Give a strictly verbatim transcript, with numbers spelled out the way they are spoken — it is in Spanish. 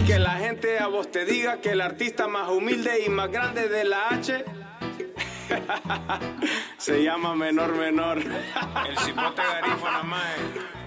Que la gente a vos te diga que el artista más humilde y más grande de la H se llama Menor Menor. El cipote garífuna, mae.